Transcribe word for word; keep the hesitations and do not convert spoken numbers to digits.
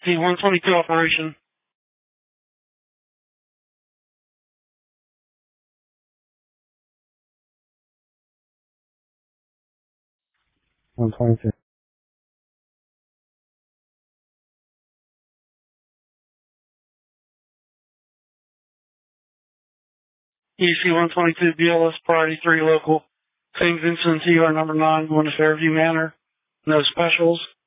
C one twenty-two operation. one twenty-two. E C one twenty-two B L S Priority three local. Saint Vincent T R number nine, going to Fairview Manor. No specials.